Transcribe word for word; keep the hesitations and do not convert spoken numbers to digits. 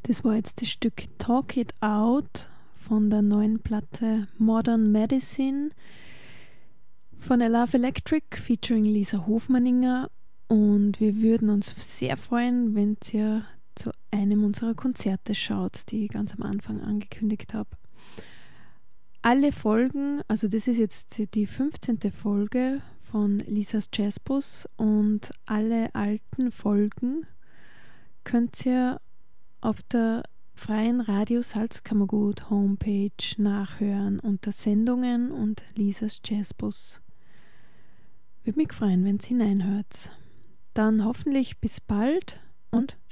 Das war jetzt das Stück Talk It Out von der neuen Platte Modern Medicine von A Love Electric featuring Lisa Hofmanninger, und wir würden uns sehr freuen, wenn ihr zu einem unserer Konzerte schaut, die ich ganz am Anfang angekündigt habe. Alle Folgen, also das ist jetzt die fünfzehnte Folge von Lisas Jazzbus, und alle alten Folgen könnt ihr auf der Freien Radio Salzkammergut Homepage nachhören unter Sendungen und Lisas Jazzbus. Würde mich freuen, wenn ihr hineinhört. Dann hoffentlich bis bald und